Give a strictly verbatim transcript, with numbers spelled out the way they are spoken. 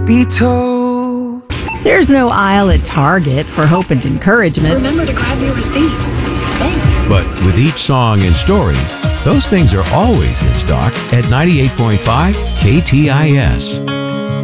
be told. There's no aisle at Target for hope and encouragement. Remember to grab your receipt. Thanks. But with each song and story, those things are always in stock at ninety-eight point five K T I S.